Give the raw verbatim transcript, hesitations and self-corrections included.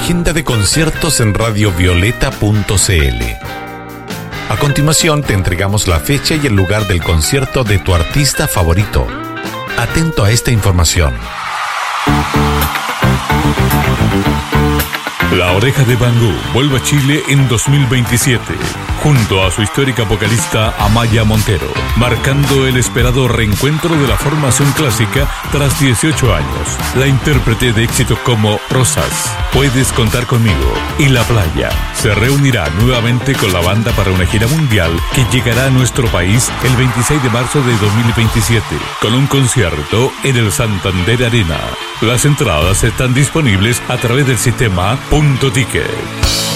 agenda de conciertos en radio violeta punto c l. A continuación te entregamos la fecha y el lugar del concierto de tu artista favorito. Atento a esta información. La Oreja de Van Gogh vuelve a Chile en dos mil veintisiete, junto a su histórica vocalista Amaya Montero, marcando el esperado reencuentro de la formación clásica tras dieciocho años. La intérprete de éxitos como Rosas, Puedes contar conmigo y La Playa se reunirá nuevamente con la banda para una gira mundial que llegará a nuestro país el veintiséis de marzo de dos mil veintisiete, con un concierto en el Santander Arena. Las entradas están disponibles a través del sistema Punto Ticket.